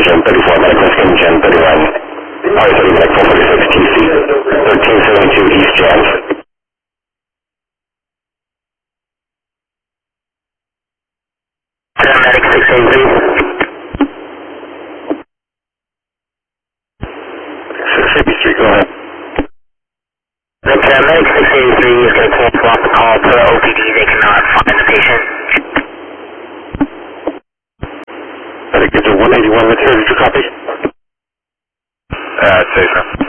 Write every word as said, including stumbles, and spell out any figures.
Gen thirty-four, medic Mexican Gen thirty-one. R thirty, medic four forty-six, T C, thirteen seventy-two East Jams. Medic six eighty-three. six eighty-three, go ahead. Okay, medic six eighty-three is going to cancel off the call to O P D. They cannot find the patient. Medic, get to one eighty-one, let's hear, did you copy? Uh, I'd say so.